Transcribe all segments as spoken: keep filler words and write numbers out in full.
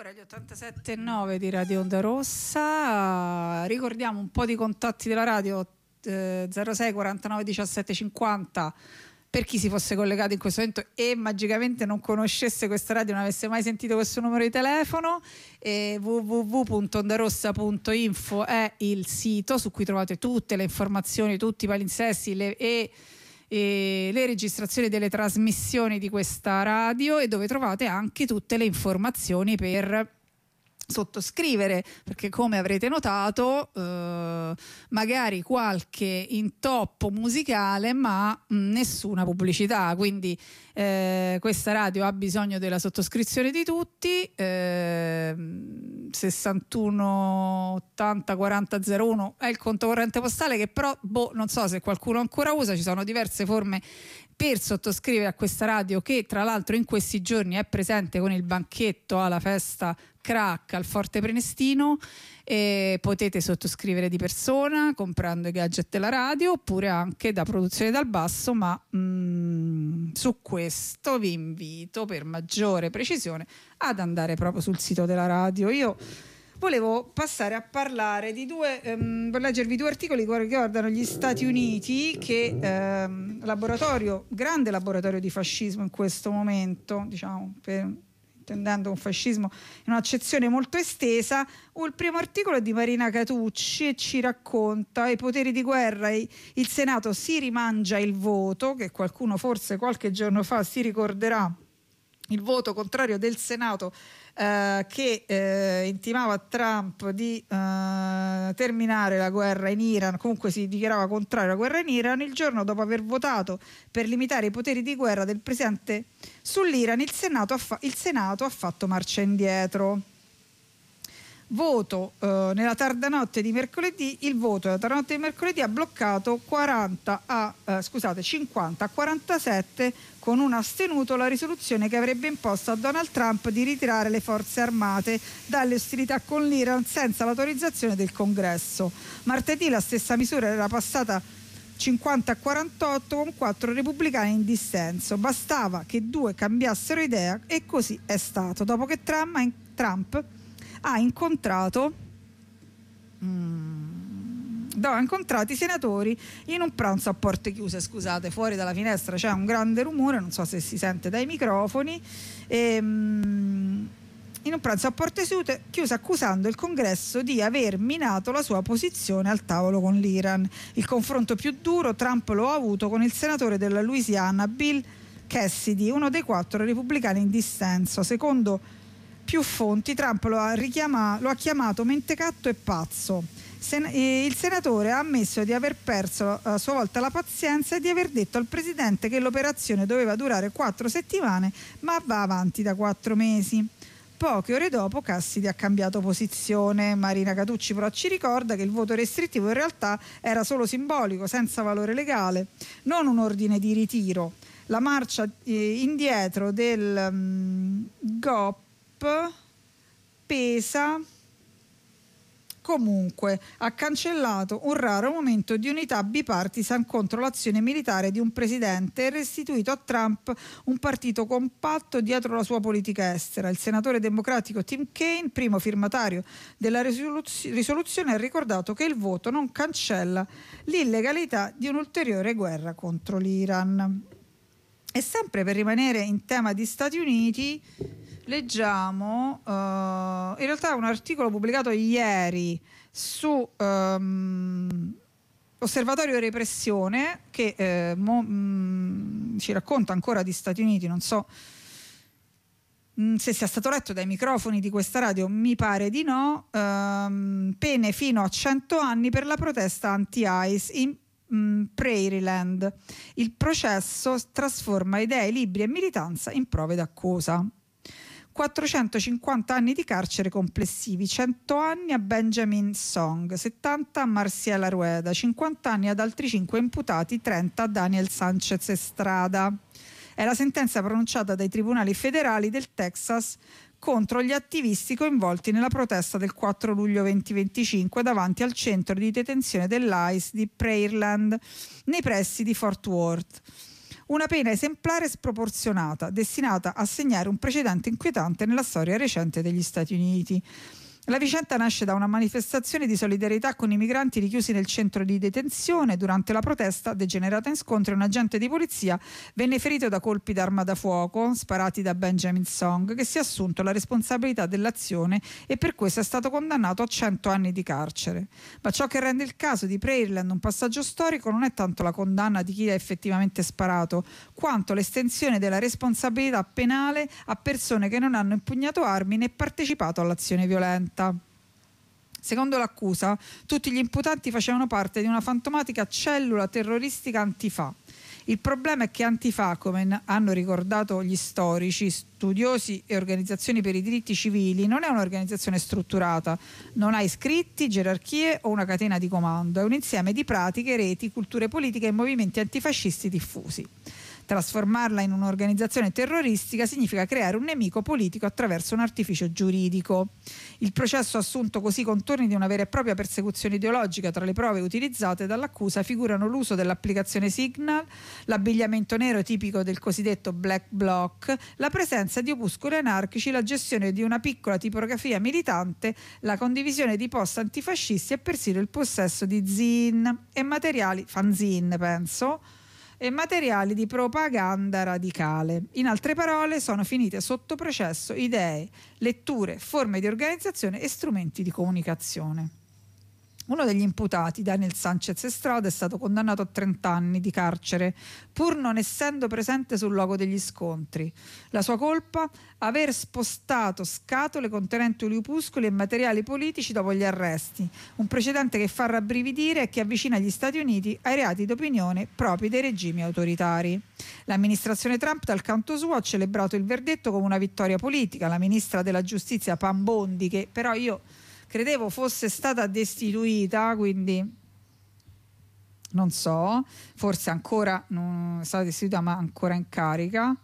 Allora, gli ottantasette e nove di Radio Onda Rossa, ricordiamo un po' di contatti della radio, eh, zero sei quarantanove diciassette cinquanta per chi si fosse collegato in questo momento e magicamente non conoscesse questa radio, non avesse mai sentito questo numero di telefono. E w w w punto ondarossa punto info è il sito su cui trovate tutte le informazioni, tutti i palinsesti le, e e le registrazioni delle trasmissioni di questa radio, e dove trovate anche tutte le informazioni per sottoscrivere, perché come avrete notato eh, magari qualche intoppo musicale ma mh, nessuna pubblicità, quindi eh, questa radio ha bisogno della sottoscrizione di tutti. eh, sessantuno ottanta quaranta zero uno è il conto corrente postale, che però boh, non so se qualcuno ancora usa. Ci sono diverse forme per sottoscrivere a questa radio, che tra l'altro in questi giorni è presente con il banchetto alla festa Crack al Forte Prenestino, e potete sottoscrivere di persona comprando i gadget della radio, oppure anche da produzione dal basso, ma mm, su questo vi invito per maggiore precisione ad andare proprio sul sito della radio. Io volevo passare a parlare di due, ehm, per leggervi due articoli che riguardano gli Stati Uniti, che ehm, laboratorio, grande laboratorio di fascismo in questo momento, diciamo, per, intendendo un fascismo in un'accezione molto estesa. Il primo articolo è di Marina Catucci e ci racconta i poteri di guerra, il Senato si rimangia il voto, che qualcuno forse qualche giorno fa si ricorderà, il voto contrario del Senato eh, che eh, intimava a Trump di eh, terminare la guerra in Iran, comunque si dichiarava contrario alla guerra in Iran. Il giorno dopo aver votato per limitare i poteri di guerra del presidente sull'Iran, il Senato ha, fa- il Senato ha fatto marcia indietro. Voto eh, nella tarda notte di mercoledì, il voto nella tarda notte di mercoledì ha bloccato quaranta a, eh, scusate, cinquanta a quarantasette, con un astenuto, la risoluzione che avrebbe imposto a Donald Trump di ritirare le forze armate dalle ostilità con l'Iran senza l'autorizzazione del Congresso. Martedì la stessa misura era passata cinquanta a quarantotto, con quattro repubblicani in dissenso. Bastava che due cambiassero idea, e così è stato, dopo che Trump ha, in, Trump ha incontrato mm, ha incontrato i senatori in un pranzo a porte chiuse. Scusate, fuori dalla finestra c'è un grande rumore, non so se si sente dai microfoni. E, mm, in un pranzo a porte chiuse, accusando il Congresso di aver minato la sua posizione al tavolo con l'Iran. Il confronto più duro Trump lo ha avuto con il senatore della Louisiana Bill Cassidy, uno dei quattro repubblicani in dissenso. Secondo più fonti, Trump lo ha, richiama, lo ha chiamato mentecatto e pazzo. Sen- il senatore ha ammesso di aver perso a sua volta la pazienza e di aver detto al presidente che l'operazione doveva durare quattro settimane, ma va avanti da quattro mesi. Poche ore dopo Cassidy ha cambiato posizione. Marina Catucci però ci ricorda che il voto restrittivo in realtà era solo simbolico, senza valore legale, non un ordine di ritiro. La marcia eh, indietro del um, G O P pesa comunque, ha cancellato un raro momento di unità bipartisan contro l'azione militare di un presidente e restituito a Trump un partito compatto dietro la sua politica estera. Il senatore democratico Tim Kaine, primo firmatario della risoluz- risoluzione, ha ricordato che il voto non cancella l'illegalità di un'ulteriore guerra contro l'Iran. E sempre per rimanere in tema di Stati Uniti, leggiamo uh, in realtà un articolo pubblicato ieri su um, Osservatorio Repressione, che eh, mo, mh, ci racconta ancora di Stati Uniti. Non so mh, se sia stato letto dai microfoni di questa radio, mi pare di no. Um, pene fino a cento anni per la protesta anti-ICE in Prairiland. Il processo trasforma idee, libri e militanza in prove d'accusa. quattrocentocinquanta anni di carcere complessivi, cento anni a Benjamin Song, settanta a Marciela Rueda, cinquanta anni ad altri cinque imputati, trenta a Daniel Sanchez Estrada. È la sentenza pronunciata dai tribunali federali del Texas contro gli attivisti coinvolti nella protesta del quattro luglio duemilaventicinque davanti al centro di detenzione dell'ICE di Prairiland, nei pressi di Fort Worth. Una pena esemplare sproporzionata, destinata a segnare un precedente inquietante nella storia recente degli Stati Uniti. La vicenda nasce da una manifestazione di solidarietà con i migranti richiusi nel centro di detenzione. Durante la protesta, degenerata in scontro, un agente di polizia venne ferito da colpi d'arma da fuoco sparati da Benjamin Song, che si è assunto la responsabilità dell'azione e per questo è stato condannato a cento anni di carcere. Ma ciò che rende il caso di Prairland un passaggio storico non è tanto la condanna di chi ha effettivamente sparato, quanto l'estensione della responsabilità penale a persone che non hanno impugnato armi né partecipato all'azione violenta. Secondo l'accusa, tutti gli imputanti facevano parte di una fantomatica cellula terroristica Antifa. Il problema è che Antifa, come hanno ricordato gli storici, studiosi e organizzazioni per i diritti civili, non è un'organizzazione strutturata, non ha iscritti, gerarchie o una catena di comando, è un insieme di pratiche, reti, culture politiche e movimenti antifascisti diffusi. Trasformarla in un'organizzazione terroristica significa creare un nemico politico attraverso un artificio giuridico. Il processo ha assunto così contorni di una vera e propria persecuzione ideologica. Tra le prove utilizzate dall'accusa figurano l'uso dell'applicazione Signal, l'abbigliamento nero tipico del cosiddetto Black Bloc, la presenza di opuscoli anarchici, la gestione di una piccola tipografia militante, la condivisione di post antifascisti e persino il possesso di zine e materiali, fanzine penso, e materiali di propaganda radicale. In altre parole, sono finite sotto processo idee, letture, forme di organizzazione e strumenti di comunicazione. Uno degli imputati, Daniel Sanchez Estrada, è stato condannato a trenta anni di carcere, pur non essendo presente sul luogo degli scontri. La sua colpa? Aver spostato scatole contenenti opuscoli e materiali politici dopo gli arresti, un precedente che fa rabbrividire e che avvicina gli Stati Uniti ai reati d'opinione propri dei regimi autoritari. L'amministrazione Trump, dal canto suo, ha celebrato il verdetto come una vittoria politica. La ministra della giustizia Pam Bondi, che però io credevo fosse stata destituita, quindi non so, forse ancora non è stata destituita ma ancora in carica,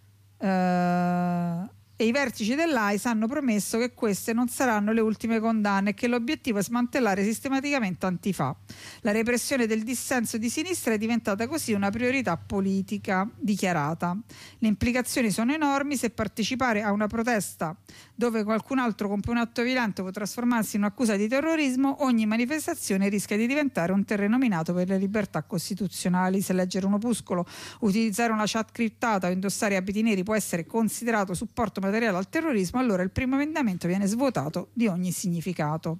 eh, e i vertici dell'A I S hanno promesso che queste non saranno le ultime condanne e che l'obiettivo è smantellare sistematicamente Antifa. La repressione del dissenso di sinistra è diventata così una priorità politica dichiarata. Le implicazioni sono enormi. Se partecipare a una protesta dove qualcun altro compie un atto violento può trasformarsi in un'accusa di terrorismo, ogni manifestazione rischia di diventare un terreno minato per le libertà costituzionali. Se leggere un opuscolo, utilizzare una chat criptata o indossare abiti neri può essere considerato supporto materiale al terrorismo, allora il primo emendamento viene svuotato di ogni significato.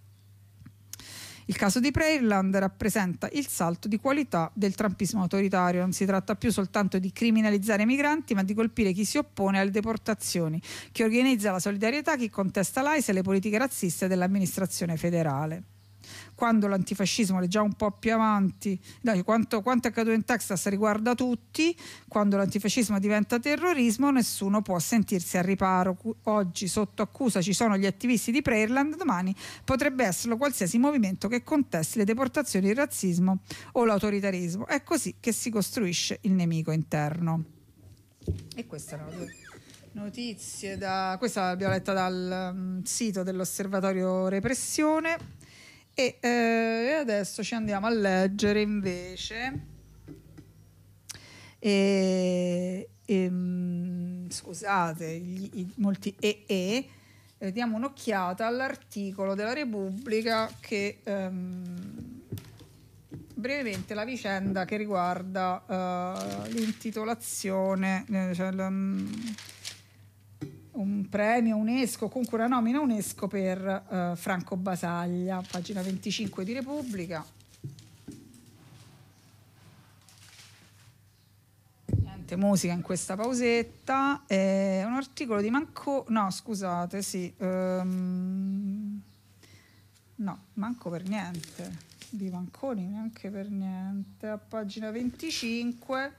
Il caso di Prairland rappresenta il salto di qualità del trumpismo autoritario. Non si tratta più soltanto di criminalizzare i migranti, ma di colpire chi si oppone alle deportazioni, chi organizza la solidarietà, chi contesta l'A I S e le politiche razziste dell'amministrazione federale. Quando l'antifascismo, leggiamo un po' più avanti, dai, quanto, quanto è accaduto in Texas riguarda tutti. Quando l'antifascismo diventa terrorismo, nessuno può sentirsi al riparo. Oggi sotto accusa ci sono gli attivisti di Prairland, domani potrebbe esserlo qualsiasi movimento che contesti le deportazioni, il razzismo o l'autoritarismo. È così che si costruisce il nemico interno. E queste erano due notizie da, questa l'abbiamo letta dal um, sito dell'Osservatorio Repressione. E eh, adesso ci andiamo a leggere invece e, e, scusate gli, i, molti e, e eh, diamo un'occhiata all'articolo della Repubblica che ehm, brevemente la vicenda che riguarda uh, l'intitolazione, eh, cioè, um, un premio UNESCO, comunque una nomina UNESCO per uh, Franco Basaglia, pagina venticinque di Repubblica. Niente musica in questa pausetta. È un articolo di Manco, no scusate, sì, um, no, manco per niente, di Manconi neanche per niente, a pagina venticinque.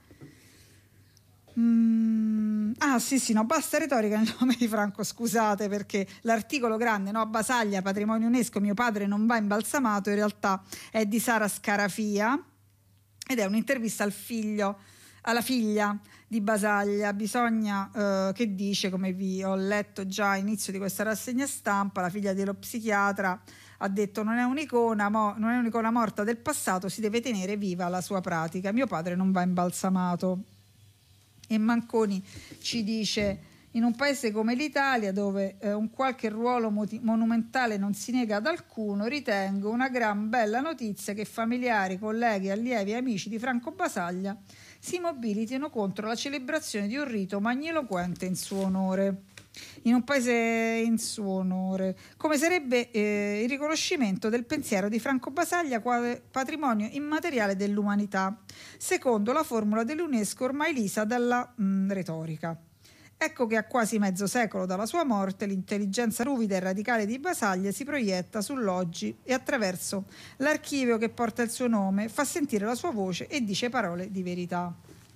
Mm, ah sì sì no basta retorica nel nome di Franco, scusate, perché l'articolo grande, no, Basaglia patrimonio UNESCO, mio padre non va imbalsamato, in realtà è di Sara Scarafia ed è un'intervista al figlio alla figlia di Basaglia. Bisogna eh, che dice, come vi ho letto già all'inizio di questa rassegna stampa, la figlia dello psichiatra ha detto: non è un'icona, mo, non è un'icona morta del passato, si deve tenere viva la sua pratica, mio padre non va imbalsamato. E Manconi ci dice: in un paese come l'Italia, dove eh, un qualche ruolo moti- monumentale non si nega ad alcuno, ritengo una gran bella notizia che familiari, colleghi, allievi e amici di Franco Basaglia si mobilitino contro la celebrazione di un rito magniloquente in suo onore. In un paese in suo onore, come sarebbe eh, il riconoscimento del pensiero di Franco Basaglia quale patrimonio immateriale dell'umanità, secondo la formula dell'UNESCO ormai lisa dalla mh, retorica. Ecco che a quasi mezzo secolo dalla sua morte l'intelligenza ruvida e radicale di Basaglia si proietta sull'oggi e attraverso l'archivio che porta il suo nome fa sentire la sua voce e dice parole di verità.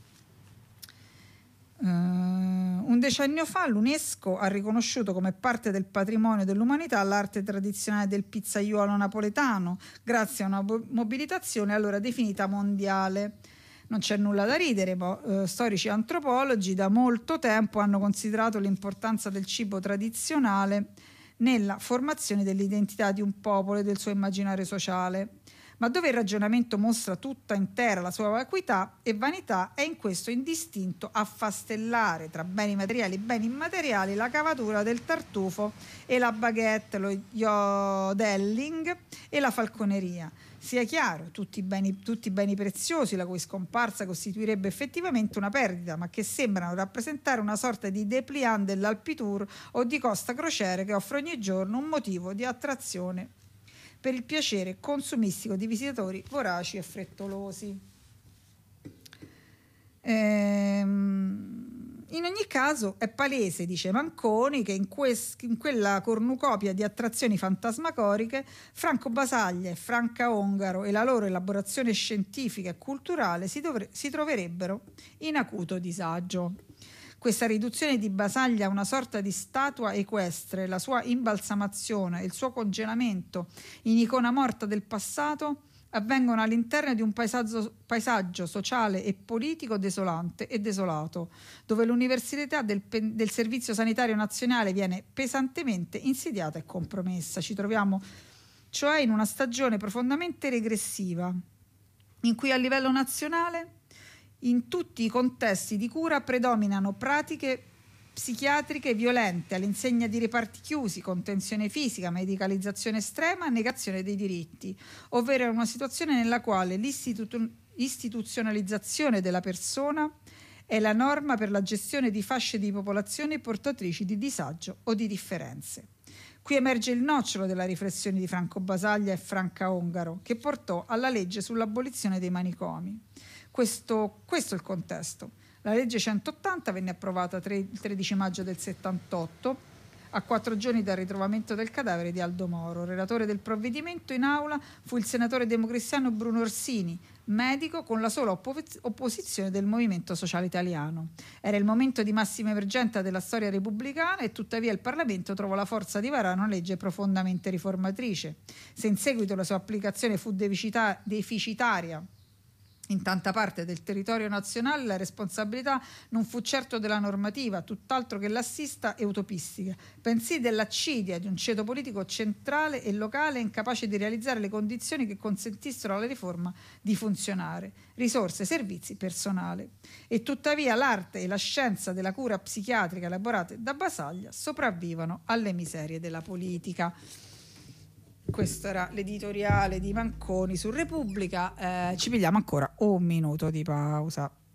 Uh, un decennio fa l'UNESCO ha riconosciuto come parte del patrimonio dell'umanità l'arte tradizionale del pizzaiolo napoletano, grazie a una mobilitazione allora definita mondiale. Non c'è nulla da ridere, ma eh, storici e antropologi da molto tempo hanno considerato l'importanza del cibo tradizionale nella formazione dell'identità di un popolo e del suo immaginario sociale. Ma dove il ragionamento mostra tutta intera la sua vacuità e vanità è in questo indistinto affastellare tra beni materiali e beni immateriali la cavatura del tartufo e la baguette, lo yodeling e la falconeria. Sia chiaro, tutti beni, tutti beni preziosi la cui scomparsa costituirebbe effettivamente una perdita, ma che sembrano rappresentare una sorta di dépliant dell'Alpitour o di Costa Crociere che offre ogni giorno un motivo di attrazione per il piacere consumistico di visitatori voraci e frettolosi. Ehm... In ogni caso è palese, dice Manconi, che in, quest, in quella cornucopia di attrazioni fantasmagoriche Franco Basaglia e Franca Ongaro e la loro elaborazione scientifica e culturale si, dovre, si troverebbero in acuto disagio. Questa riduzione di Basaglia a una sorta di statua equestre, la sua imbalsamazione e il suo congelamento in icona morta del passato avvengono all'interno di un paesaggio, paesaggio sociale e politico desolante e desolato, dove l'universalità del, del Servizio Sanitario Nazionale viene pesantemente insidiata e compromessa. Ci troviamo cioè in una stagione profondamente regressiva, in cui a livello nazionale, in tutti i contesti di cura, predominano pratiche psichiatriche violente all'insegna di reparti chiusi, contenzione fisica, medicalizzazione estrema, negazione dei diritti, ovvero una situazione nella quale l'istitu- l'istituzionalizzazione della persona è la norma per la gestione di fasce di popolazione portatrici di disagio o di differenze. Qui emerge il nocciolo della riflessione di Franco Basaglia e Franca Ongaro, che portò alla legge sull'abolizione dei manicomi. Questo, questo è il contesto. La legge centottanta venne approvata il tredici maggio del settantotto, a quattro giorni dal ritrovamento del cadavere di Aldo Moro. Relatore del provvedimento in aula fu il senatore democristiano Bruno Orsini, medico con la sola oppo- opposizione del Movimento Sociale Italiano. Era il momento di massima emergenza della storia repubblicana e tuttavia il Parlamento trovò la forza di varare una legge profondamente riformatrice. Se in seguito la sua applicazione fu deficita- deficitaria in tanta parte del territorio nazionale, la responsabilità non fu certo della normativa, tutt'altro che lassista e utopistica, bensì dell'accidia di un ceto politico centrale e locale incapace di realizzare le condizioni che consentissero alla riforma di funzionare, risorse, servizi, personale. E tuttavia l'arte e la scienza della cura psichiatrica elaborate da Basaglia sopravvivono alle miserie della politica. Questo era l'editoriale di Manconi su Repubblica. Eh, ci pigliamo ancora un minuto di pausa.